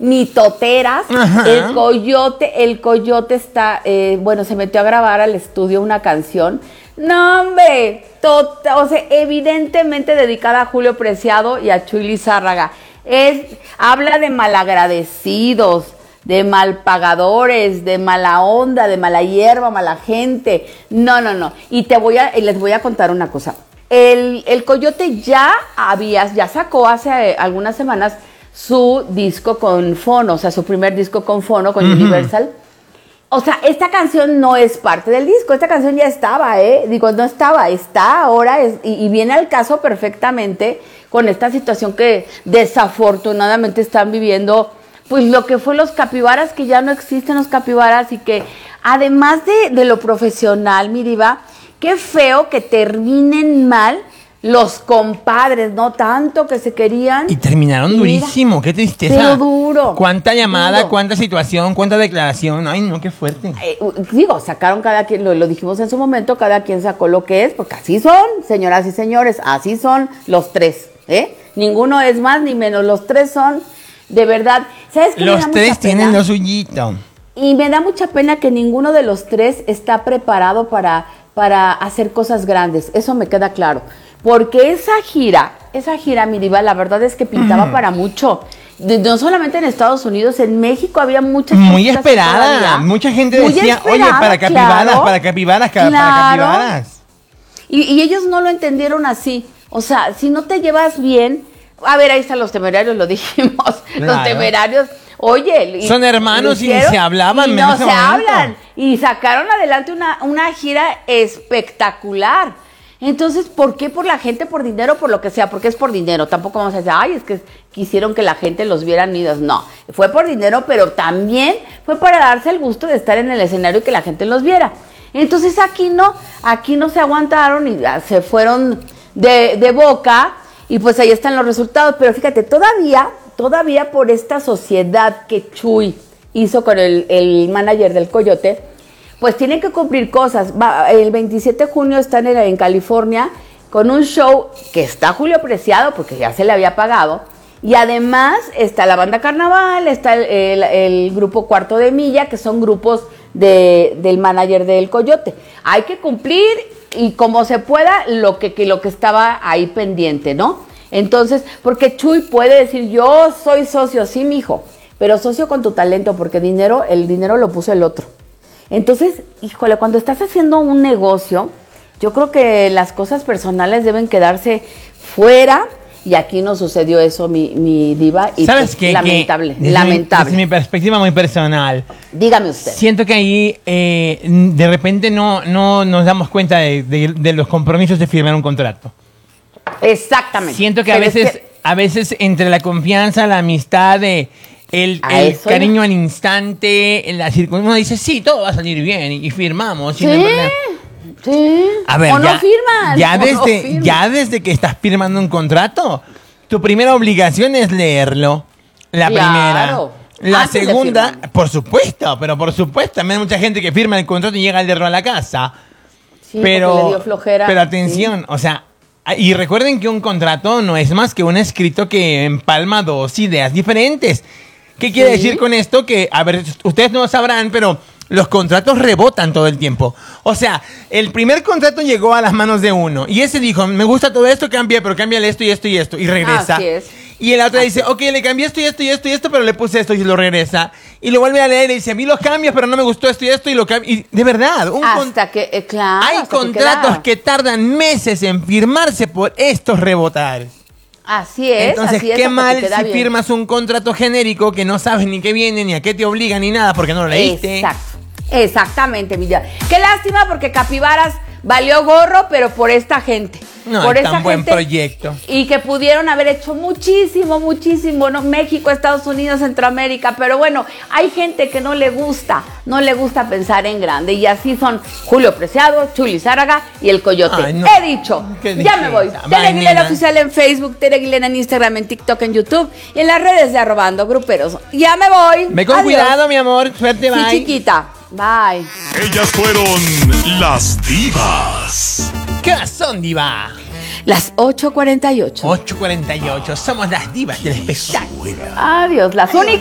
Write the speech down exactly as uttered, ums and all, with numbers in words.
mitoteras. Ajá. El Coyote, el Coyote está, eh, bueno, se metió a grabar al estudio una canción. No, hombre, tota, o sea, evidentemente dedicada a Julio Preciado y a Chuy Lizárraga. Es, habla de malagradecidos, de malpagadores, de mala onda, de mala hierba, mala gente. No, no, no. Y te voy a, les voy a contar una cosa. El, el Coyote ya había, ya sacó hace algunas semanas su disco con Fono, o sea, su primer disco con Fono, con uh-huh. Universal. O sea, esta canción no es parte del disco, esta canción ya estaba, ¿eh? Digo, no estaba, está ahora es, y, y viene al caso perfectamente con esta situación que desafortunadamente están viviendo, pues lo que fue los capibaras, que ya no existen los capibaras y que además de, de lo profesional, mi diva, qué feo que terminen mal los compadres, ¿no? Tanto que se querían. Y terminaron y durísimo, mira, qué tristeza. Pero duro. Cuánta llamada, duro. Cuánta situación, cuánta declaración. Ay, no, qué fuerte. Eh, digo, sacaron cada quien, lo, lo dijimos en su momento, cada quien sacó lo que es, porque así son, señoras y señores, así son los tres, ¿eh? Ninguno es más ni menos, los tres son, de verdad. ¿Sabes qué? Los tres tienen lo suyito. Y me da mucha pena que ninguno de los tres está preparado para, para hacer cosas grandes, eso me queda claro. Porque esa gira, esa gira, mi diva, la verdad es que pintaba mm. para mucho. De, no solamente en Estados Unidos, en México había muchas muy esperada, todavía. Mucha gente muy decía, esperada, oye, para capibaras, claro, para capibaras, claro. para capibaras. Y, y ellos no lo entendieron así. O sea, si no te llevas bien, a ver, ahí están los Temerarios, lo dijimos, claro. Los Temerarios. Oye, son hermanos y ni se hablaban. Y no se momento. hablan. Y sacaron adelante una, una gira espectacular. Entonces, ¿por qué por la gente, por dinero, por lo que sea? Porque es por dinero. Tampoco vamos a decir, ay, es que quisieron que la gente los viera unidos. No, fue por dinero, pero también fue para darse el gusto de estar en el escenario y que la gente los viera. Entonces, aquí no, aquí no se aguantaron y se fueron de, de boca y pues ahí están los resultados. Pero fíjate, todavía, todavía por esta sociedad que Chuy hizo con el, el manager del Coyote, pues tienen que cumplir cosas. Va, el veintisiete de junio están en, en California con un show que está Julio Preciado, porque ya se le había pagado, y además está la banda Carnaval, está el, el, el grupo Cuarto de Milla, que son grupos de, del manager del Coyote. Hay que cumplir y como se pueda lo que, que, lo que estaba ahí pendiente, ¿no? Entonces, porque Chuy puede decir, yo soy socio, sí, mijo, pero socio con tu talento, porque dinero, el dinero lo puso el otro. Entonces, híjole, cuando estás haciendo un negocio, yo creo que las cosas personales deben quedarse fuera, y aquí no sucedió eso, mi, mi diva, y ¿sabes pues, qué? lamentable, Que, lamentable. Desde mi perspectiva muy personal. Dígame usted. Siento que ahí eh, de repente no, no nos damos cuenta de, de, de los compromisos de firmar un contrato. Exactamente. Siento que a veces, que... a veces entre la confianza, la amistad, de... El, el cariño no. al instante, la circunstancia, uno dice, sí, todo va a salir bien, y, y firmamos. Sí, sí. A ver, o ya, no firmas. Ya, o desde, no firmas. ya desde que estás firmando un contrato, tu primera obligación es leerlo. La claro. primera. La Antes segunda, por supuesto, pero por supuesto, también hay mucha gente que firma el contrato y llega el error a la casa. Sí, pero, le dio flojera. Pero atención, sí. o sea, y recuerden que un contrato no es más que un escrito que empalma dos ideas diferentes. ¿Qué quiere ¿Sí? decir con esto? Que, a ver, ustedes no lo sabrán, pero los contratos rebotan todo el tiempo. O sea, el primer contrato llegó a las manos de uno y ese dijo, me gusta todo esto, cambia, pero cámbiale esto y esto y esto, y regresa. Así es. Y el otro Así dice, es. ok, le cambié esto y esto y esto y esto, pero le puse esto y lo regresa. Y lo vuelve a leer y dice, a mí los cambias, pero no me gustó esto y esto y lo cambia. Y de verdad, un hasta que, eh, claro, hay hasta contratos que, que tardan meses en firmarse por estos rebotares. Así es. Entonces, así es, qué mal si bien. firmas un contrato genérico que no sabes ni qué viene, ni a qué te obliga, ni nada, porque no lo leíste. Exacto. Exactamente, mi vida. Qué lástima porque Capibaras valió gorro, pero por esta gente. No, por es esa tan buen gente, proyecto. Y que pudieron haber hecho muchísimo, muchísimo, ¿no? México, Estados Unidos, Centroamérica. Pero bueno, hay gente que no le gusta, no le gusta pensar en grande. Y así son Julio Preciado, Chuy Lizárraga y el Coyote. Ay, no. He dicho, ya me voy. Tere Aguilera Oficial en Facebook, Tere Aguilera en Instagram, en TikTok, en YouTube y en las redes de Arrobando Gruperos. Ya me voy. Ve con Adiós. Cuidado, mi amor. Suerte, bye. Sí, chiquita. Bye. Ellas fueron las divas. ¿Qué son, diva? Las ocho cuarenta y ocho. ocho cuarenta y ocho. Somos las divas del espectáculo. Adiós, las únicas.